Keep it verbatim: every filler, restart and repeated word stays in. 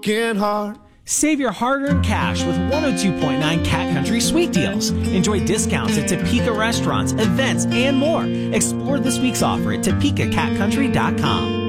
broken heart. Save your hard-earned cash with one oh two point nine Cat Country Sweet Deals. Enjoy discounts at Topeka restaurants, events, and more. Explore this week's offer at topeka cat country dot com.